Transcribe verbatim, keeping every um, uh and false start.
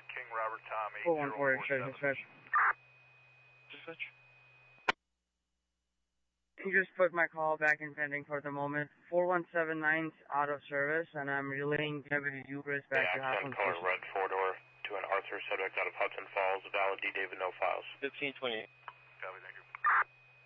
King Robert Tommy. four one four, dispatch. Dispatch? You just put my call back in pending for the moment. four one seven nine's out of service, and I'm relaying Deputy Dubris back to Hopkins. Caller red four-door to an Arthur, subject out of Hudson Falls, valid D. David, no files. fifteen twenty-eight. Copy, thank you.